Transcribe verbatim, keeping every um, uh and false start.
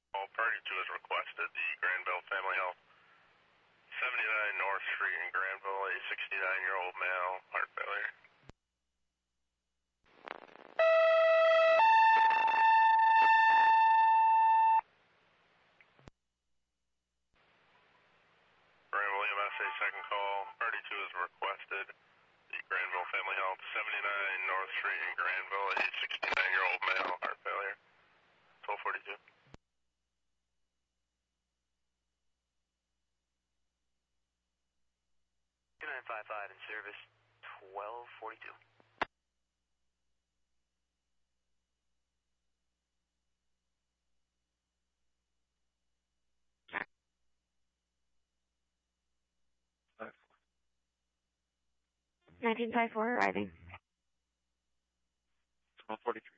All party to is requested, the Granville Family Health. seventy-nine North Street in Granville, a sixty-nine-year-old male, heart failure. Granville E M S, a second call. Party two is requested, the Granville Family Health. seventy-nine North Street in Granville, a sixty-nine-year-old male, heart failure. twelve forty-two. two nine five five in service, twelve forty-two. nineteen five four arriving. twelve forty-three.